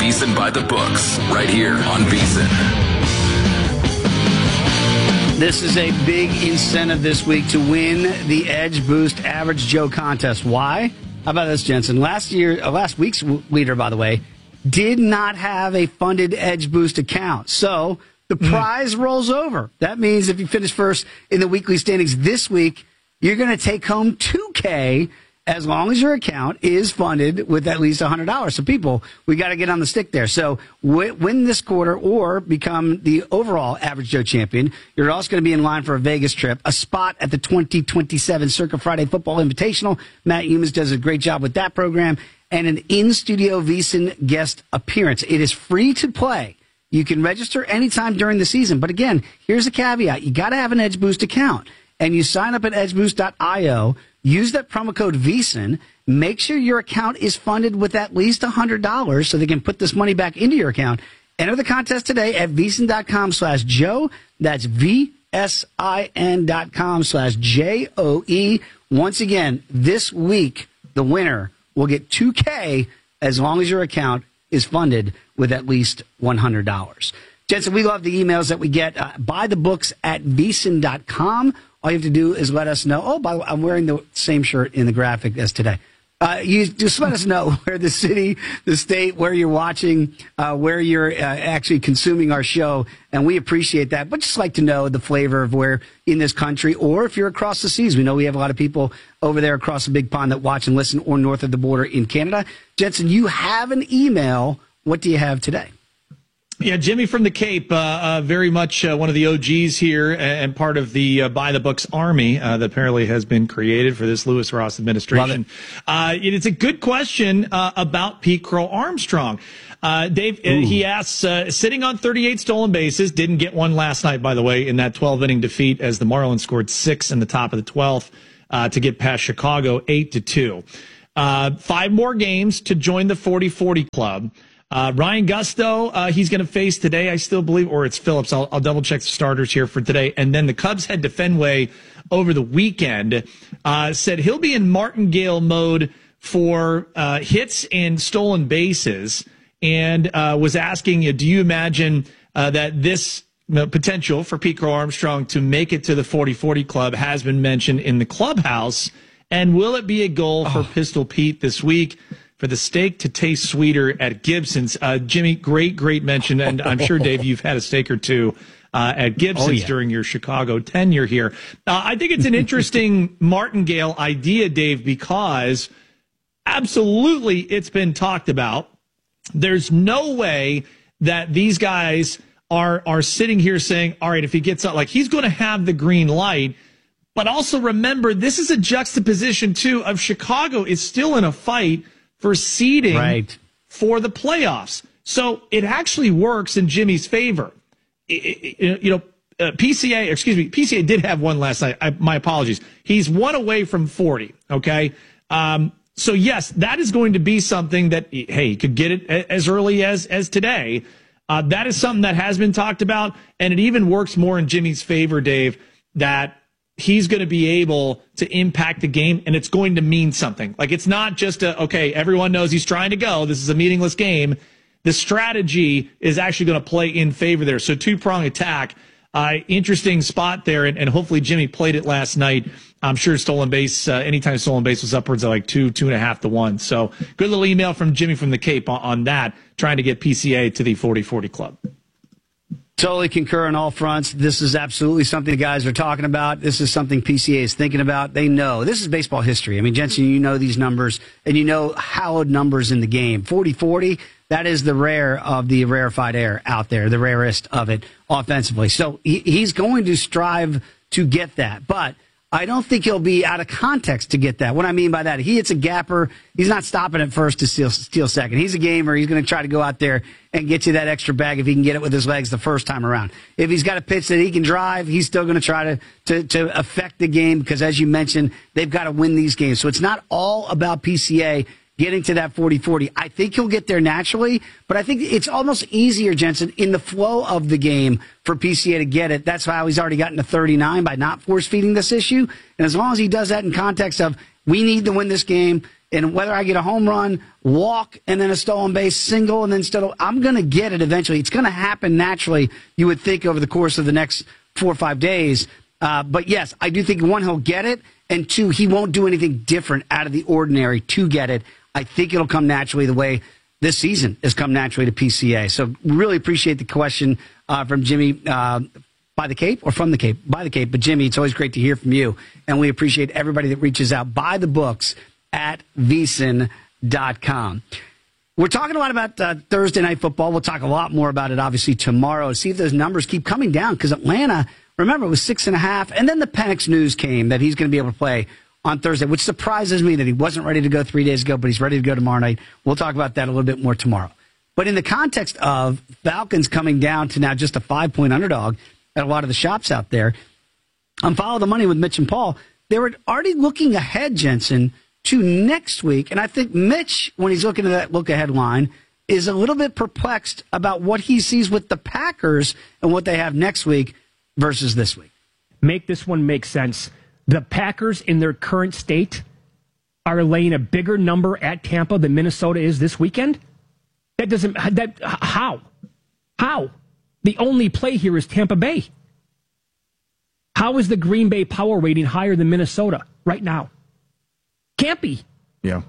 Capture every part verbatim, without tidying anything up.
VSiN by the books, right here on VSiN. This is a big incentive this week to win the Edge Boost Average Joe contest. Why? How about this, Jensen? Last year, uh, last week's leader, by the way, did not have a funded Edge Boost account. So the prize mm. rolls over. That means if you finish first in the weekly standings this week, you're going to take home two K as long as your account is funded with at least one hundred dollars. So people, we got to get on the stick there. So w- win this quarter or become the overall Average Joe champion. You're also going to be in line for a Vegas trip, a spot at the twenty twenty-seven Circa Friday Football Invitational. Matt Humans does a great job with that program, and an in-studio VSiN guest appearance. It is free to play. You can register anytime during the season. But again, here's a caveat. You got to have an Edge Boost account. And you sign up at edge boost dot io. Use that promo code VSiN. Make sure your account is funded with at least one hundred dollars so they can put this money back into your account. Enter the contest today at VSiN.com slash Joe. That's V-S-I-N dot com slash J O E. Once again, this week, the winner will get two K as long as your account is funded with at least one hundred dollars. Jensen, we love the emails that we get. Uh, buy the books at VSiN dot com. All you have to do is let us know. Oh, by the way, I'm wearing the same shirt in the graphic as today. Uh, you just let us know where the city, the state, where you're watching, uh, where you're uh, actually consuming our show, and we appreciate that. But just like to know the flavor of where in this country, or if you're across the seas. We know we have a lot of people over there across the big pond that watch and listen, or north of the border in Canada. Jensen, you have an email. What do you have today? Yeah, Jimmy from the Cape, uh, uh, very much uh, one of the O Gs here and part of the uh, By the Books Army uh, that apparently has been created for this Lewis Ross administration. It. Uh, it's a good question uh, about Pete Crow Armstrong. Uh, Dave, uh, he asks, uh, sitting on thirty-eight stolen bases, didn't get one last night, by the way, in that twelve-inning defeat as the Marlins scored six in the top of the twelfth uh, to get past Chicago eight to two. Uh, five more games to join the forty forty club. Uh, Ryan Gusto, uh, he's going to face today, I still believe, or it's Phillips. I'll, I'll double check the starters here for today. And then the Cubs head to Fenway over the weekend. Uh, said he'll be in martingale mode for uh, hits and stolen bases, and uh, was asking you, do you imagine uh, that this you know, potential for Pete Crow Armstrong to make it to the forty forty club has been mentioned in the clubhouse? And will it be a goal for oh. Pistol Pete this week? For the steak to taste sweeter at Gibson's. Uh, Jimmy, great, great mention. And I'm sure, Dave, you've had a steak or two uh, at Gibson's oh, yeah. during your Chicago tenure here. Uh, I think it's an interesting martingale idea, Dave, because absolutely it's been talked about. There's no way that these guys are, are sitting here saying, all right, if he gets out, like he's going to have the green light. But also remember, this is a juxtaposition, too, of Chicago is still in a fight for seeding right. for the playoffs. So it actually works in Jimmy's favor. It, it, you know, uh, P C A, excuse me, P C A did have one last night. I, my apologies. He's one away from forty, okay? Um, so, yes, that is going to be something that, hey, he could get it as early as, as today. Uh, that is something that has been talked about, and it even works more in Jimmy's favor, Dave, that he's going to be able to impact the game, and it's going to mean something. Like, it's not just a, okay, everyone knows he's trying to go. This is a meaningless game. The strategy is actually going to play in favor there. So two-prong attack. Uh, interesting spot there, and, and hopefully Jimmy played it last night. I'm sure stolen base, uh, anytime stolen base was upwards of like two, two and a half to one. So good little email from Jimmy from the Cape on, on that, trying to get P C A to the forty forty club. Totally concur on all fronts. This is absolutely something the guys are talking about. This is something P C A is thinking about. They know. This is baseball history. I mean, Jensen, you know these numbers, and you know hallowed numbers in the game. forty forty, that is the rare of the rarefied air out there, the rarest of it offensively. So he, he's going to strive to get that. But I don't think he'll be out of context to get that. What I mean by that, he hits a gapper. He's not stopping at first to steal, steal second. He's a gamer. He's going to try to go out there and get you that extra bag if he can get it with his legs the first time around. If he's got a pitch that he can drive, he's still going to try to, to, to affect the game because, as you mentioned, they've got to win these games. So it's not all about P C A getting to that forty forty. I think he'll get there naturally, but I think it's almost easier, Jensen, in the flow of the game for P C A to get it. That's how he's already gotten to thirty-nine by not force-feeding this issue. And as long as he does that in context of We need to win this game. And whether I get a home run, walk, and then a stolen base, single, and then still, I'm going to get it eventually. It's going to happen naturally, you would think, over the course of the next four or five days. Uh, but, yes, I do think, one, he'll get it, and two, he won't do anything different out of the ordinary to get it. I think it'll come naturally the way this season has come naturally to P C A. So really appreciate the question uh, from Jimmy uh, by the Cape or from the Cape? By the Cape. But, Jimmy, it's always great to hear from you, and we appreciate everybody that reaches out. Buy the books at V S I N dot com. We're talking a lot about uh, Thursday Night Football. We'll talk a lot more about it, obviously, tomorrow. See if those numbers keep coming down, because Atlanta, remember, it was six and a half. And then the Penix news came that he's going to be able to play on Thursday, which surprises me that he wasn't ready to go three days ago, but he's ready to go tomorrow night. We'll talk about that a little bit more tomorrow. But in the context of Falcons coming down to now just a five-point underdog at a lot of the shops out there, on Follow the Money with Mitch and Paul, they were already looking ahead, Jensen, to next week. And I think Mitch, when he's looking at that look-ahead line, is a little bit perplexed about what he sees with the Packers and what they have next week versus this week. Make this one make sense. The Packers, in their current state, are laying a bigger number at Tampa than Minnesota is this weekend? That doesn't... That How? How? The only play here is Tampa Bay. How is the Green Bay power rating higher than Minnesota right now? Can't be. Yeah.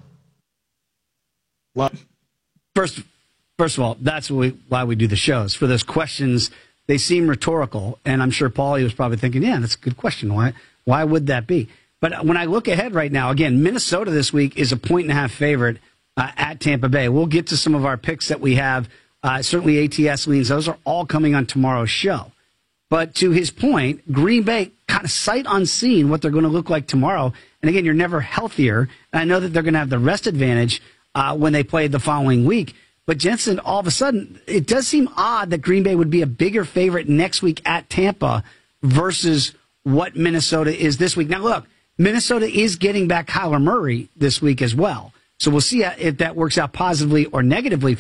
Well, first, first of all, that's why we, why we do the shows. For those questions, they seem rhetorical, and I'm sure Paulie was probably thinking, yeah, that's a good question. Why, why would that be? But when I look ahead right now, again, Minnesota this week is a point and a half favorite uh, at Tampa Bay. We'll get to some of our picks that we have. Uh, certainly A T S leans. Those are all coming on tomorrow's show. But to his point, Green Bay kind of sight unseen what they're going to look like tomorrow. And again, you're never healthier. And I know that they're going to have the rest advantage uh, when they play the following week. But Jensen, all of a sudden, it does seem odd that Green Bay would be a bigger favorite next week at Tampa versus what Minnesota is this week. Now, look, Minnesota is getting back Kyler Murray this week as well. So we'll see if that works out positively or negatively